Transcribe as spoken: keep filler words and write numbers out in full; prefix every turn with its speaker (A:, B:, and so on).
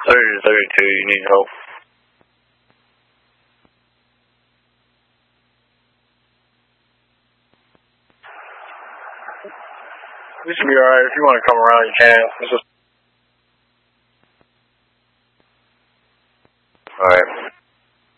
A: thirty to thirty-two, you need help. This should be alright. If you want to come around, you can. It's just... Alright.